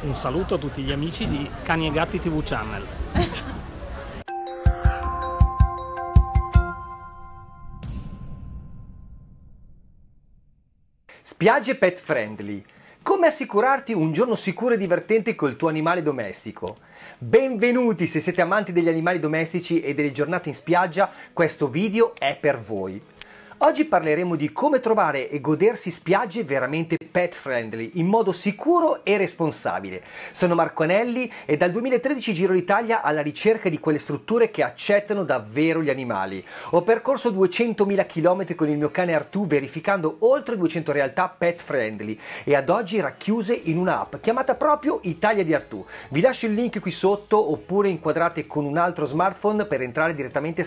Un saluto a tutti gli amici di Cani e Gatti TV Channel. Spiagge pet friendly. Come assicurarti un giorno sicuro e divertente col tuo animale domestico? Benvenuti se siete amanti degli animali domestici e delle giornate in spiaggia, questo video è per voi. Oggi parleremo di come trovare e godersi spiagge veramente pet friendly, in modo sicuro e responsabile. Sono Marco Anelli e dal 2013 giro l'Italia alla ricerca di quelle strutture che accettano davvero gli animali. Ho percorso 200.000 km con il mio cane Artù, verificando oltre 200 realtà pet friendly e ad oggi racchiuse in un'app chiamata proprio Italia di Artù. Vi lascio il link qui sotto oppure inquadrate con un altro smartphone per entrare direttamente